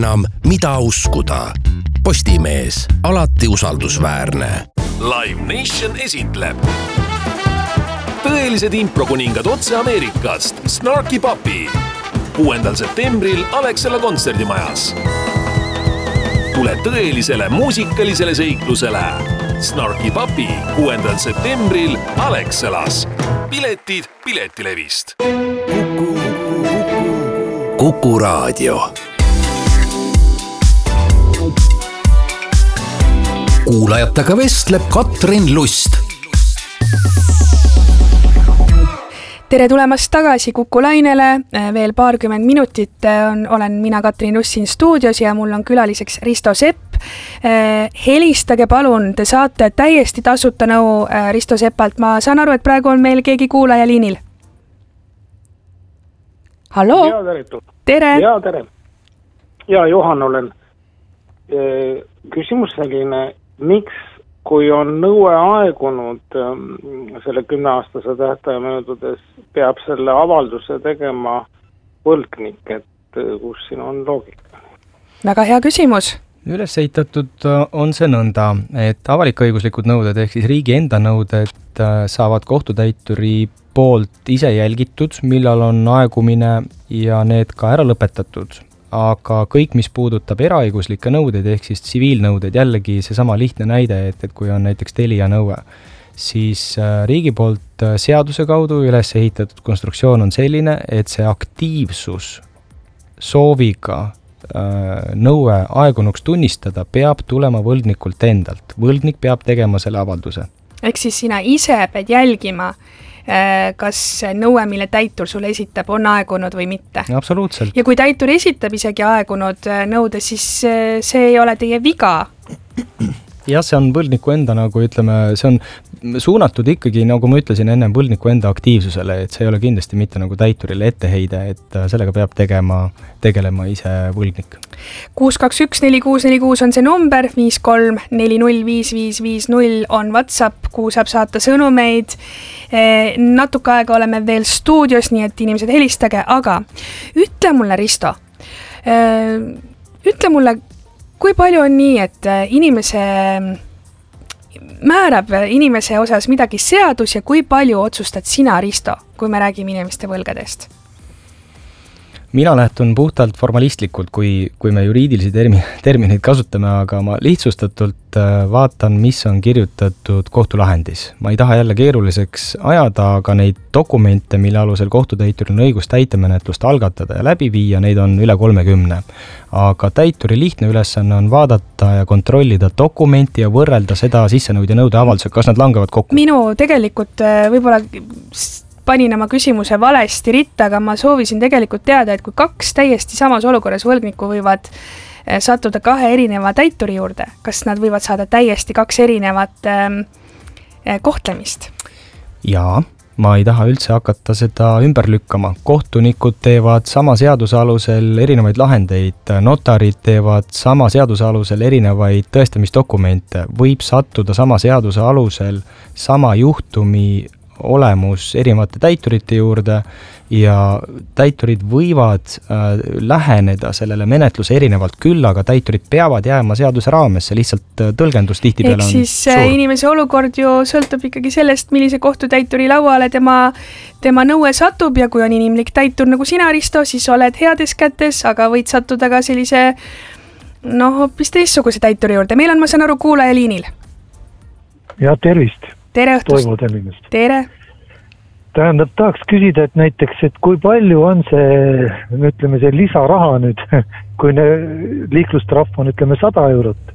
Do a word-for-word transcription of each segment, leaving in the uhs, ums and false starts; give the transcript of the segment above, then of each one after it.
enam mida uskuda. Postimees, alati usaldusväärne. Live Nation esitleb tõelised improkuningad otse Ameerikast, Snarky Puppy. kuuendal septembril Alexela kontserdimajas. Tule tõelisele muusikalisele seiklusele. Snarky Puppy kuuendal septembril Alexelas. Piletid Piletilevist. Kuku, Kuku, Kuku Raadio. Kuulajatega vestleb Katrin Lust. Tere tulemast tagasi Kuku lainele. Veel paarkümmend minutit on, olen mina Katrin Lust siin stuudios ja mul on külaliseks Risto Sepp. Helistage palun, te saate täiesti tasuta nõu Risto Seppalt. Ma saan aru, et praegu on meil keegi kuulaja liinil. Hallo? Ja, tere. Tere. Ja, tere. Ja, Johan olen. Küsimus selline, miks kui on nõue aegunud selle kümneaastase tähtaja möödudes, peab selle avalduse tegema võlgnik, et kus siin on loogika? Väga hea küsimus. Üles ehitatud on see nõnda, et avalik-õiguslikud nõuded ehk siis riigi enda nõuded saavad kohtutäituri poolt ise jälgitud, millal on aegumine ja need ka ära lõpetatud. Aga kõik, mis puudutab eraõiguslikke nõudeid ehk siis tsiviilnõudeid, jällegi see sama lihtne näide, et, et kui on näiteks Telia nõue, siis riigi poolt seaduse kaudu üles ehitatud konstruktsioon on selline, et see aktiivsus sooviga nõue aegunuks tunnistada peab tulema võlgnikult endalt. Võlgnik peab tegema selle avalduse. Ehk siis sina ise pead jälgima, kas nõue, mille täitur sulle esitab, on aegunud või mitte. Absoluutselt. Ja kui täitur esitab isegi aegunud nõude, siis see ei ole teie viga. Jah, see on võlgniku enda, nagu ütleme, see on suunatud ikkagi, nagu ma ütlesin enne, võlgniku enda aktiivsusele, et see ei ole kindlasti mitte nagu täiturile etteheide, et sellega peab tegema, tegelema ise võlgnik. kuus kaks üks neli kuus neli kuus on see number, viis kolm neli null viis viis viis null on WhatsApp, kuhu saab saata sõnumeid. Natuke aega oleme veel stuudios, nii et inimesed helistage, aga ütle mulle, Risto, ütle mulle, kui palju on nii, et inimese määrab inimese osas midagi seadus ja kui palju otsustad sina, Risto, kui me räägime inimeste võlgadest? Mina lähtun puhtalt formalistlikult, kui, kui me juriidilisi termi, termineid kasutame, aga ma lihtsustatult vaatan, mis on kirjutatud kohtulahendis. Ma ei taha jälle keeruliseks ajada, aga neid dokumente, mille alusel kohtutäituril on õigus täitemenetlust algatada ja läbi viia, neid on üle kolmekümne. Aga täituri lihtne ülesanne on vaadata ja kontrollida dokumenti ja võrrelda seda sissenõudja nõude avaldusega, kas nad langevad kokku. Minu tegelikult võib-olla panin oma küsimuse valesti ritta, aga ma soovisin tegelikult teada, et kui kaks täiesti samas olukorras võlgnikku võivad sattuda kahe erineva täituri juurde, kas nad võivad saada täiesti kaks erinevat ähm, kohtlemist? Jaa, ma ei taha üldse hakata seda ümber lükkama. Kohtunikud teevad sama seaduse alusel erinevaid lahendeid, notarid teevad sama seaduse alusel erinevaid tõestamisdokumente, võib sattuda sama seaduse alusel sama juhtumi olemus erinevate täiturite juurde ja täiturid võivad äh, läheneda sellele menetluse erinevalt küll, aga täiturid peavad jääma seaduse raamesse, lihtsalt tõlgendus tihtipeale on suur. Ehk siis inimese olukord ju sõltub ikkagi sellest, millise kohtutäituri lauale tema, tema nõue satub ja kui on inimlik täitur nagu sina, Risto, siis oled heades kätes, aga võid sattuda ka sellise noh, hoopis teistsuguse täituri juurde. Meil on, ma saan aru, kuulaja liinil. Ja tervist. Tere õhtust. Tere. Tähendab, tahaks küsida, et näiteks, et kui palju on see, ütleme, see lisaraha nüüd, kui ne, liiklustrahv on, ütleme, sada eurot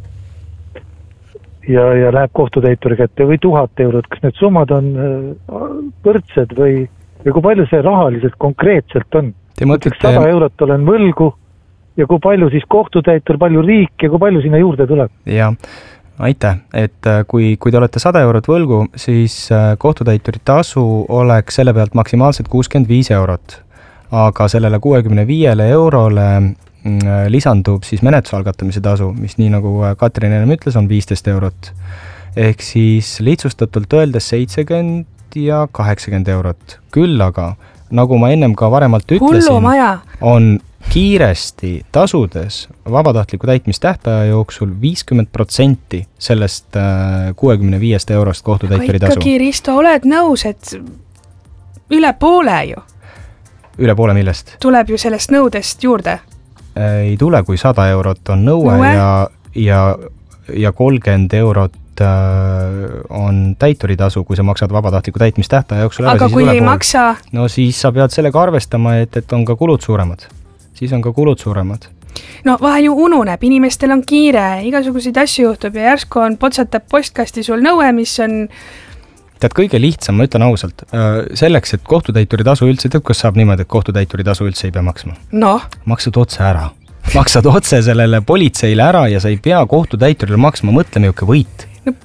ja, ja läheb kohtutäituri kätte või tuhat eurot, kas need summad on võrdsed või, või kui palju see rahaliselt konkreetselt on? Te mõtlete... sada eurot olen võlgu ja kui palju siis kohtutäitur, palju riik ja kui palju sinna juurde tuleb? Jah. Aitäh, et kui, kui te olete sada eurot võlgu, siis kohtutäituri tasu oleks selle pealt maksimaalselt kuuskümmend viis eurot. Aga sellele kuuekümne viiele eurole lisandub siis menetluse algatamise tasu, mis nii nagu Katrin ennem ütles, on viisteist eurot. Ehk siis lihtsustatult öeldes seitsekümmend ja kaheksakümmend eurot. Küll aga, nagu ma ennem ka varemalt ütlesin, on kiiresti tasudes vabatahtliku täitmistähtaja jooksul viiskümmend protsenti sellest kuuekümne viiest eurost kohtutäituri tasu. Aga ikkagi, Risto, oled nõus, et üle poole ju? Üle poole millest? Tuleb ju sellest nõudest juurde? Ei tule, kui sada eurot on nõue no, ja, ja, ja kolmkümmend eurot on täituritasu, kui sa maksad vabatahtliku täitmistähtaja jooksul. Aga kui ei pool. maksa? No siis sa pead sellega arvestama, et, et on ka kulud suuremad. Siis on ka kulud suuremad. No vahel ju ununeb, inimestel on kiire, igasuguseid asju juhtub ja järsku on potsatab postkasti sul nõue, mis on... Tead, kõige lihtsam, ma ütlen ausalt, selleks, et kohtutäituri tasu üldse, tead, kas saab niimoodi, et kohtutäituri tasu üldse ei pea maksma? No? Maksad otse ära. Maksad otse sellele politseile ära ja sa ei pea kohtutäiturile maksma, mõtle niuke võit.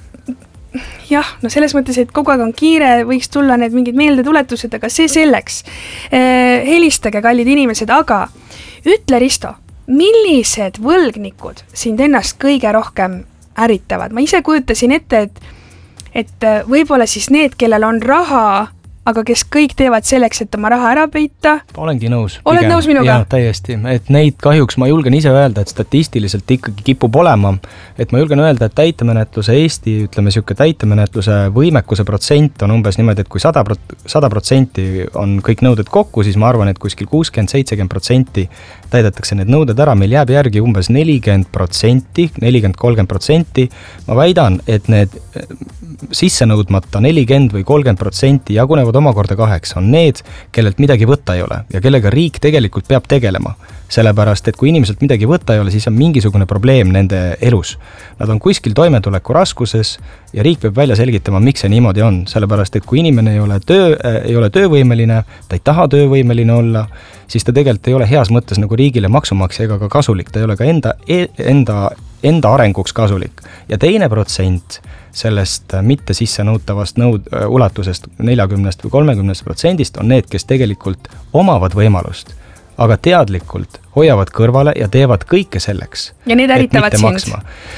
Jah, no selles mõttes, et kogu aeg on kiire, võiks tulla need mingid meeldetuletused, aga see selleks. Eh, helistage, kallid inimesed, aga ütle, Risto, millised võlgnikud sind ennast kõige rohkem ärritavad? Ma ise kujutasin ette, et, et võib-olla siis need, kellel on raha, aga kes kõik teevad selleks, et oma raha ära peita. Olengi nõus. Oled nõus minuga? Jah, täiesti. Et neid kahjuks ma julgen ise öelda, et statistiliselt ikkagi kipub olema. Et ma julgen öelda, et täitemenetluse Eesti, ütleme siuke täitemenetluse võimekuse protsent on umbes niimoodi, et kui sada protsenti on kõik nõuded kokku, siis ma arvan, et kuskil kuuskümmend seitsekümmend protsenti täidetakse need nõuded ära. Meil jääb järgi umbes nelikümmend protsenti, nelikümmend kolmkümmend protsenti. Ma väidan, et need sisse nõudmata nelikümmend või kolmkümmend protsenti jagunevad omakorda kaheks, on need, kellelt midagi võtta ei ole ja kellega riik tegelikult peab tegelema. Sellepärast, et kui inimeselt midagi võtta ei ole, siis on mingisugune probleem nende elus. Nad on kuskil toimetuleku raskuses ja riik peab välja selgitama, miks see niimoodi on. Sellepärast, et kui inimene ei ole, töö, ei ole töövõimeline, ta ei taha töövõimeline olla, siis ta tegelikult ei ole heas mõttes nagu riigile maksumaksja ega ka kasulik. Ta ei ole ka enda, enda, enda arenguks kasulik. Ja teine protsent sellest mitte sisse nõutavast nõud, ulatusest neljakümnest või kolmekümnest protsendist on need, kes tegelikult omavad võimalust, aga teadlikult hoiavad kõrvale ja teevad kõike selleks. Ja need ärritavad sind?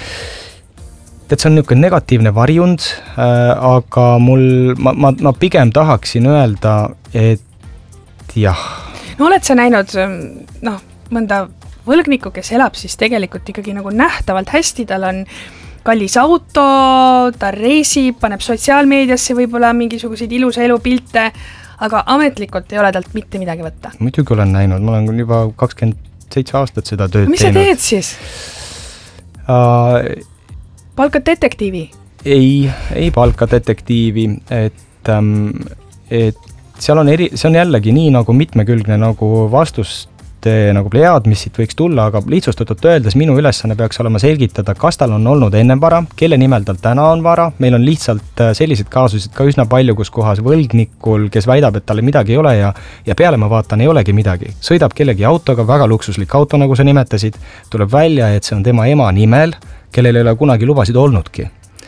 Et see on niisugune negatiivne varjund, äh, aga mul, ma, ma, ma pigem tahaksin öelda, et jah. No oled sa näinud no, mõnda võlgnikku, kes elab siis tegelikult ikkagi nagu nähtavalt hästi, tal on kallis auto, ta reisib, paneb sotsiaalmeediasse võib-olla mingisuguseid ilusa elupilte, aga ametlikult ei ole talt mitte midagi võtta. Muidugi olen näinud, ma olen juba kakskümmend seitse aastat seda tööd mis teinud. Mis sa teed siis? Uh, palkad detektiivi? Ei, ei palka detektiivi, et, um, et seal on eri, see on jällegi nii nagu mitmekülgne nagu vastust nagu plead, mis siit võiks tulla, aga lihtsustatult öeldes minu ülesanne peaks olema selgitada, kas tal on olnud ennem vara, kelle nimel tal täna on vara. Meil on lihtsalt sellised kaasusid ka üsna palju, kus kohas võlgnikul, kes väidab, et talle midagi ei ole ja, ja peale ma vaatan, ei olegi midagi. Sõidab kellegi autoga, väga luksuslik auto, nagu sa nimetasid, tuleb välja, et see on tema ema nimel, kellel ei ole kunagi lubasid olnudki.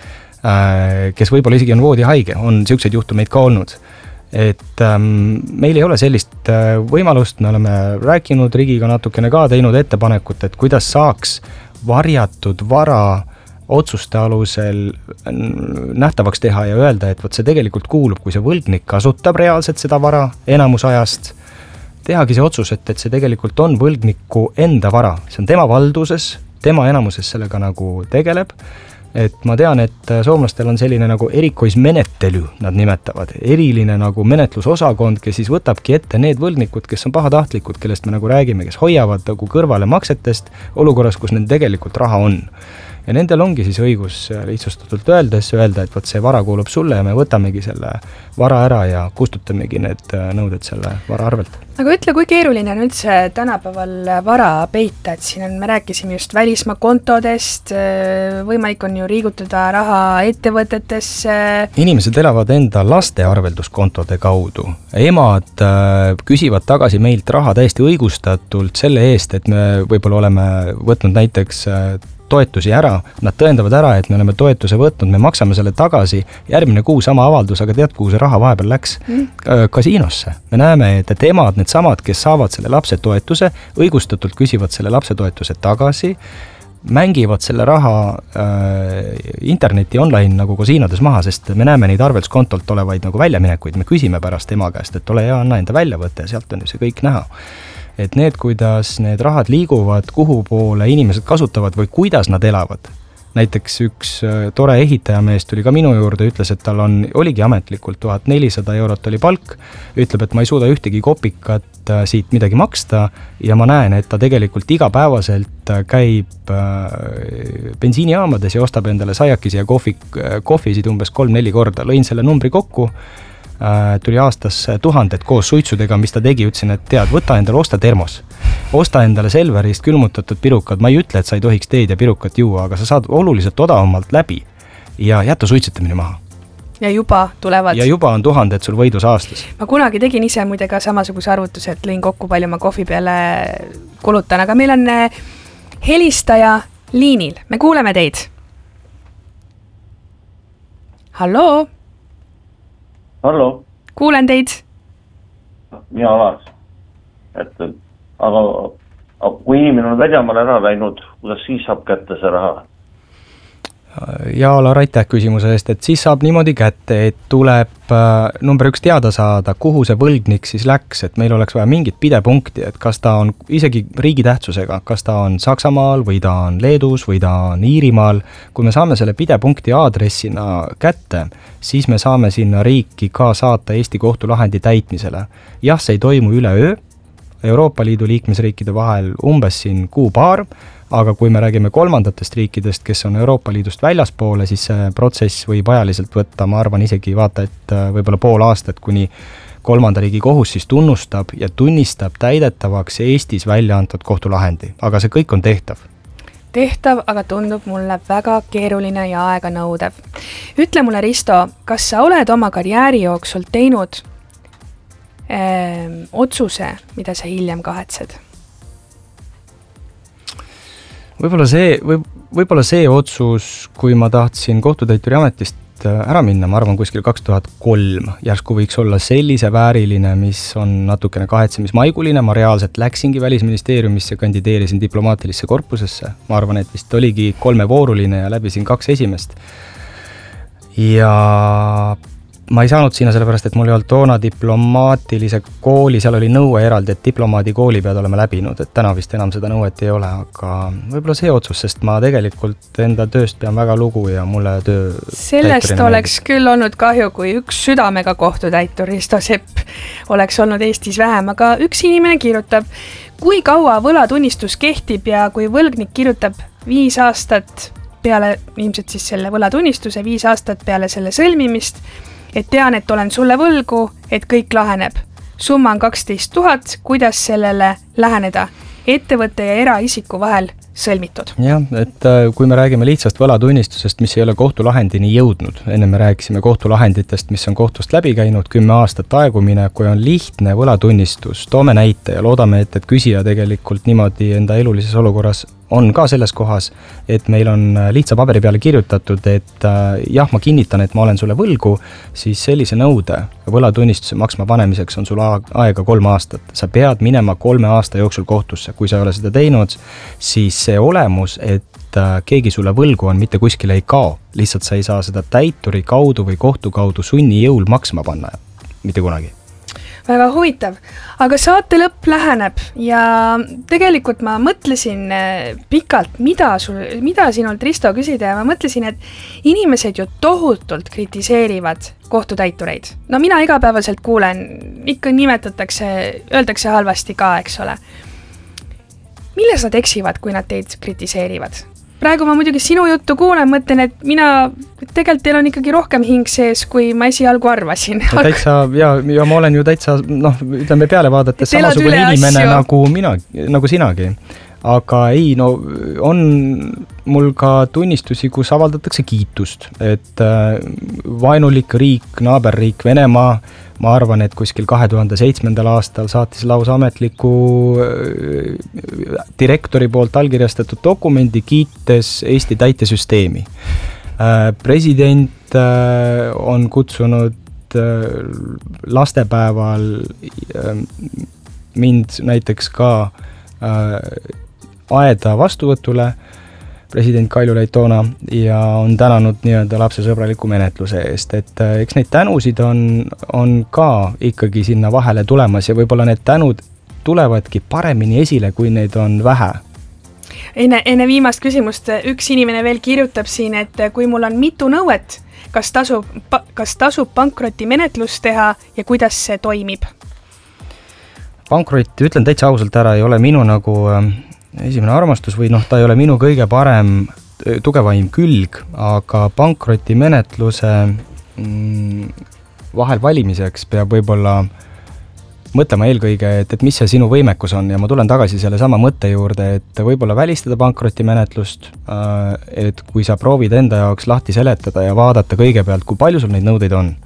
Kes võib-olla isegi on voodihaige, on siukseid juhtumeid ka olnud. Et ähm, meil ei ole sellist äh, võimalust, me oleme rääkinud riigiga natukene ka teinud ettepanekut, et kuidas saaks varjatud vara otsuste alusel nähtavaks teha ja öelda, et võt see tegelikult kuulub, kui see võlgnik kasutab reaalselt seda vara enamus ajast, tehagi see otsus, et, et see tegelikult on võlgniku enda vara, see on tema valduses, tema enamuses sellega nagu tegeleb. Et ma tean, et soomlastel on selline nagu erikoismenettely, nad nimetavad, eriline nagu menetlusosakond, kes siis võtabki ette need võlgnikud, kes on pahatahtlikud, kellest me nagu räägime, kes hoiavad nagu kõrvale maksetest olukorras, kus neil tegelikult raha on. Ja nendel ongi siis õigus lihtsustatult öeldes öelda, et võt see vara kuulub sulle ja me võtamegi selle vara ära ja kustutamegi need nõuded selle vara arvelt. Aga ütle, kui keeruline on üldse tänapäeval vara peita, et siin on, me rääkisime just välismaa kontodest, võimalik on ju liigutada raha ettevõtetesse. Inimesed elavad enda laste arvelduskontode kaudu. Emad küsivad tagasi meilt raha täiesti õigustatult selle eest, et me võib-olla oleme võtnud näiteks toetusi ära, nad tõendavad ära, et me oleme toetuse võtnud, me maksame selle tagasi, järgmine kuu sama avaldus, aga tead, kuhu see raha vahepeal läks? Mm. Kasiinosse. Me näeme, et, et emad, need samad, kes saavad selle lapse toetuse, õigustatult küsivad selle lapse toetuse tagasi, mängivad selle raha äh, interneti online nagu kasiinodes maha, sest me näeme neid arveldskontolt olevaid nagu väljaminekuid, me küsime pärast ema käest, et ole hea, anna enda väljavõte ja sealt on ju see kõik näha. et need, kuidas need rahad liiguvad, kuhu poole inimesed kasutavad või kuidas nad elavad. Näiteks üks tore ehitajamees tuli ka minu juurde, ütles, et tal on, oligi ametlikult tuhat nelisada eurot oli palk, ütleb, et ma ei suuda ühtegi kopikat siit midagi maksta ja ma näen, et ta tegelikult igapäevaselt käib bensiinijaamades ja ostab endale saiakisi ja kohvi, kohvisid umbes kolm-neli korda. Lõin selle numbri kokku, tuli aastas tuhanded koos suitsudega, mis ta tegi, ütlesin, et tead, võta endale, osta termos. Osta endale Selverist külmutatud pirukad, ma ei ütle, et sa ei tohiks teed ja pirukat juua, aga sa saad oluliselt odavamalt läbi ja jätta suitsetamine maha. Ja juba tulevad. Ja juba on tuhanded sul võidus aastas. Ma kunagi tegin ise muide ka samasuguse arvutuse, et lõin kokku palju ma kohvi peale kulutan, aga meil on helistaja liinil. Me kuuleme teid. Halloo? Hallo? Kuulen teid. Mina Alas. Et, aga, aga kui inimene on väljamaale ära läinud, kuidas siis saab kätte see raha? Ja Alar, aitäh küsimuse eest, et siis saab niimoodi kätte, et tuleb number üks teada saada, kuhu see võlgnik siis läks, et meil oleks vaja mingit pidepunkti, et kas ta on isegi riigi tähtsusega, kas ta on Saksamaal või ta on Leedus või ta on Iirimaal. Kui me saame selle pidepunkti aadressina kätte, siis me saame sinna riiki ka saata Eesti kohtulahendi täitmisele. Jah, see ei toimu üle öö, Euroopa Liidu liikmesriikide vahel umbes siin kuu paar, aga kui me räägime kolmandatest riikidest, kes on Euroopa Liidust väljaspoole, siis see protsess võib ajaliselt võtta, ma arvan isegi vaata, et võib-olla pool aastat, kuni kolmanda riigi kohus siis tunnustab ja tunnistab täidetavaks Eestis välja antud kohtulahendi, aga see kõik on tehtav. Tehtav, aga tundub mulle väga keeruline ja aega nõudev. Ütle mulle, Risto, kas sa oled oma karjääri jooksul teinud öö, otsuse, mida sa hiljem kahetsed? Võib-olla see, või, võib-olla see otsus, kui ma tahtsin kohtutäituri ametist ära minna, ma arvan kuskil kaks tuhat kolm, järsku võiks olla sellise vääriline, mis on natukene kahetsemismaiguline, ma reaalselt läksingi välisministeeriumisse, kandideerisin diplomaatilisse korpusesse, ma arvan, et vist oligi kolmevooruline ja läbisin kaks esimest. Ja ma ei saanud sinna sellepärast, et mul ei olnud toona diplomaatilise kooli, seal oli nõue eraldi, et diplomaadi kooli pead olema läbinud, et täna vist enam seda nõuet ei ole, aga võib-olla see otsus, sest ma tegelikult enda tööst pean väga lugu ja mulle töö sellest oleks meeldib. Küll olnud kahju, kui üks südamega kohtutäitur Risto Sepp oleks olnud Eestis vähem, aga üks inimene kirjutab, kui kaua võlatunnistus kehtib ja kui võlgnik kirjutab viis aastat peale, ilmselt siis selle võlatunnistuse, viis aastat peale selle sõlmimist, et tean, et olen sulle võlgu, et kõik laheneb. Summa on kaksteist tuhat, kuidas sellele läheneda? Ettevõtte ja eraisiku vahel sõlmitud. Jah, et kui me räägime lihtsast võlatunnistusest, mis ei ole kohtulahendini jõudnud, enne me rääkisime kohtulahenditest, mis on kohtust läbi käinud, kümme aastat aegumine, kui on lihtne võlatunnistus, toome näite ja loodame, et, et küsija tegelikult niimoodi enda elulises olukorras on ka selles kohas, et meil on lihtsa paberi peale kirjutatud, et jah, ma kinnitan, et ma olen sulle võlgu, siis sellise nõude võlatunnistuse maksma panemiseks on sul aega kolm aastat. Sa pead minema kolme aasta jooksul kohtusse. Kui sa ei ole seda teinud, siis see olemus, et keegi sulle võlgu on, mitte kuskile ei kao. Lihtsalt sa ei saa seda täituri kaudu või kohtu kaudu sunni jõul maksma panna. Mitte kunagi. Väga huvitav, aga saate lõpp läheneb ja tegelikult ma mõtlesin pikalt, mida, sul, mida sinult Risto küsida ja ma mõtlesin, et inimesed ju tohutult kritiseerivad kohtutäitureid. No mina igapäevaselt kuulen, ikka nimetatakse, öeldakse halvasti ka, eks ole. Milles nad eksivad, kui nad teid kritiseerivad? Praegu ma muidugi sinu juttu kuulen, mõtlen, et mina, tegelikult teil on ikkagi rohkem hing sees, kui ma esialgu arvasin. Ja, täitsa, ja, ja ma olen ju täitsa, noh, ütleme peale vaadates samasugune inimene nagu, mina, nagu sinagi. Aga ei, no on mul ka tunnistusi, kus avaldatakse kiitust, et vaenulik riik, naaberriik Venemaa, ma arvan, et kuskil kahe tuhande seitsmendal aastal saatis lausa ametliku direktori poolt allkirjastatud dokumendi kiites Eesti täitesüsteemi. President on kutsunud lastepäeval mind näiteks ka aeda vastuvõtule, president Kaljulaid toona, ja on tänanud nii-öelda lapsesõbraliku menetluse eest, et eks neid tänusid on, on ka ikkagi sinna vahele tulemas ja võib-olla need tänud tulevadki paremini esile, kui neid on vähe. Enne, enne viimast küsimust üks inimene veel kirjutab siin, et kui mul on mitu nõuet, kas tasub, kas tasub pankrotimenetlust teha ja kuidas see toimib? Pankrot, ütlen täitsa ausalt ära, ei ole minu nagu esimene armastus või noh, ta ei ole minu kõige parem tugevaim külg, aga pankrotimenetluse mm, vahel valimiseks peab võib-olla mõtlema eelkõige, et, et mis see sinu võimekus on ja ma tulen tagasi selle sama mõtte juurde, et võib-olla välistada pankrotimenetlust, et kui sa proovid enda jaoks lahti seletada ja vaadata kõigepealt, kui palju sul neid nõudeid on,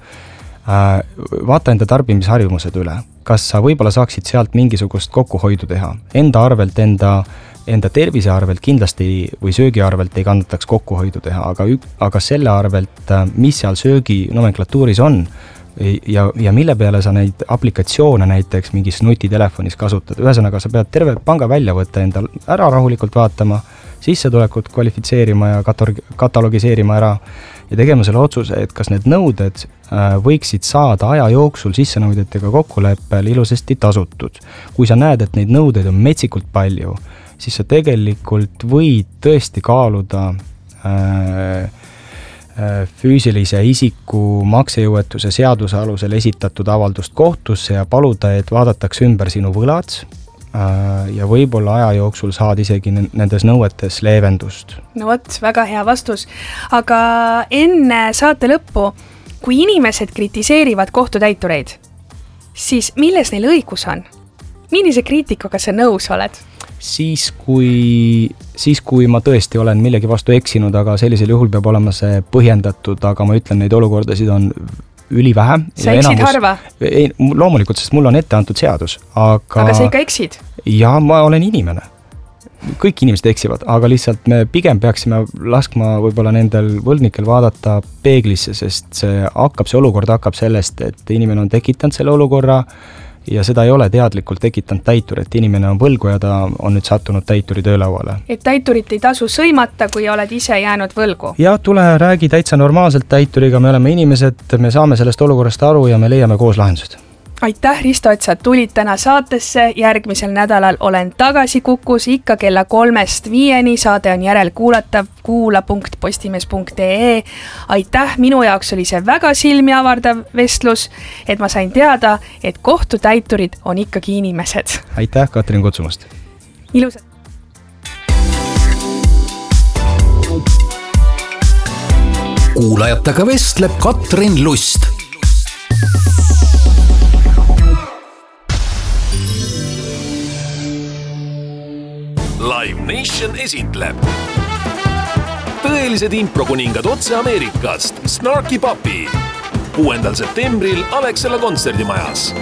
vaata enda tarbimisharjumused üle, kas sa võib-olla saaksid sealt mingisugust kokkuhoidu teha, enda arvelt, enda, enda tervise arvelt kindlasti või söögi arvelt ei kannataks kokkuhoidu teha, aga, aga selle arvelt, mis seal söögi nomenklatuuris on, ja, ja mille peale sa neid aplikatsioone näiteks mingis nutitelefonis kasutad. Ühesõnaga, sa pead terve panga välja võtta endal ära rahulikult vaatama, sissetulekut kvalifitseerima ja katalogiseerima ära ja tegema selle otsuse, et kas need nõuded võiksid saada aja jooksul sissenõudjatega kokkuleppel ilusasti tasutud. Kui sa näed, et neid nõudeid on metsikult palju, siis sa tegelikult võid tõesti kaaluda äh, füüsilise isiku maksejõuetuse seaduse alusel esitatud avaldust kohtusse ja paluda, et vaadatakse ümber sinu võlad ja võib-olla aja jooksul saad isegi nendes nõuetes leevendust. No vot, väga hea vastus. Aga enne saate lõppu, kui inimesed kritiseerivad kohtutäitureid, siis milles neil õigus on? Millise kriitikaga sa nõus oled? Siis kui, siis kui ma tõesti olen millegi vastu eksinud, aga sellisel juhul peab olema see põhjendatud, aga ma ütlen, neid olukordasid on ülivähe. Sa eksid enamus, harva? Ei, loomulikult, sest mul on ette antud seadus. Aga, aga sa ikka eksid? Ja ma olen inimene. Kõik inimesed eksivad, aga lihtsalt me pigem peaksime laskma võib-olla nendel võlgnikel vaadata peeglisse, sest see hakkab, see olukord hakkab sellest, et inimene on tekitanud selle olukorra ja seda ei ole teadlikult tekitanud täitur, et inimene on võlgu ja ta on nüüd sattunud täituri töölauale. Et täiturit ei tasu sõimata, kui oled ise jäänud võlgu? Ja tule räägi täitsa normaalselt täituriga, me oleme inimesed, me saame sellest olukorrast aru ja me leiame koos lahendused. Aitäh, Risto, et sa tulid täna saatesse. Järgmisel nädalal olen tagasi Kukus ikka kella kolmest viieni. Saade on järel kuulatav kuula punkt postimees punkt ee. Aitäh, minu jaoks oli see väga silmi avardav vestlus, et ma sain teada, et kohtutäiturid on ikkagi inimesed. Aitäh, Katrin, kutsumast. Ilusat. Kuulajatega vestleb Katrin Lust. Live Nation esitleb tõelised improkuningad otse Ameerikast Snarky Puppy kuuendal septembril Alexela kontserdimajas.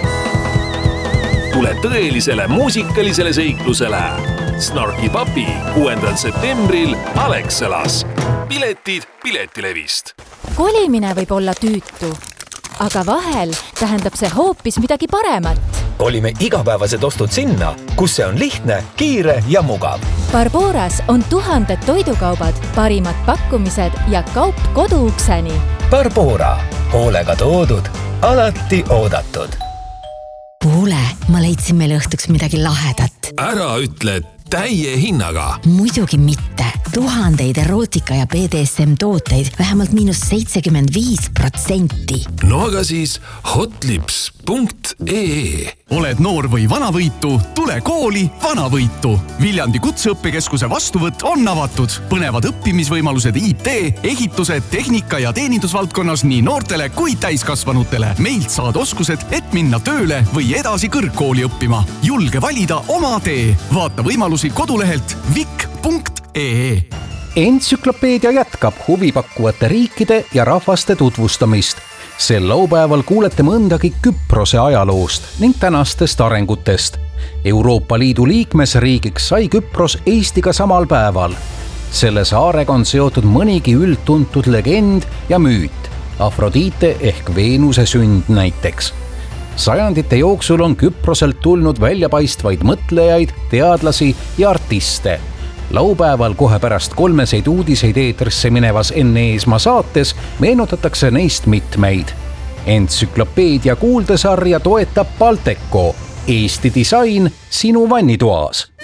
Tule tõelisele muusikalisele seiklusele Snarky Puppy kuuendal septembril Alexelas. Piletid Piletilevist. Kolimine võib olla tüütu, aga vahel tähendab see hoopis midagi paremat. Kolime igapäevased ostud sinna, kus see on lihtne, kiire ja mugav. Barboras on tuhanded toidukaubad, parimad pakkumised ja kaup koduukseni. Barbora, hoolega toodud, alati oodatud. Kuule, ma leidsin meile õhtuks midagi lahedat. Ära ütle täie hinnaga. Muidugi mitte. Tuhandeid erootika ja B D S M tooteid vähemalt miinus seitsekümmend viis protsenti. No aga siis hotlips punkt ee. Oled noor või vanavõitu, tule kooli vanavõitu. Viljandi kutseõppekeskuse vastuvõtt on avatud. Põnevad õppimisvõimalused I T, ehitused, tehnika ja teenindusvaldkonnas nii noortele kui täiskasvanutele. Meilt saad oskused, et minna tööle või edasi kõrgkooli õppima. Julge valida oma tee. Vaata võimalusi kodulehelt vik punkt ee. Entsüklopeedia jätkab huvipakkuvate riikide ja rahvaste tutvustamist. Sel laupäeval kuulete mõndagi Küprose ajaloost ning tänastest arengutest. Euroopa Liidu liikmesriigiks sai Küpros Eestiga samal päeval. Selle saarega on seotud mõnigi üldtuntud legend ja müüt. Afrodite ehk Veenuse sünd näiteks. Sajandite jooksul on Küproselt tulnud väljapaistvaid mõtlejaid, teadlasi ja artiste. Laupäeval kohe pärast kolmeseid uudiseid eetrisse minevas Enne Eesmaa saates meenutatakse neist mitmeid. Entsüklopeedia kuuldesarja toetab Balteco, Eesti disain sinu vannitoas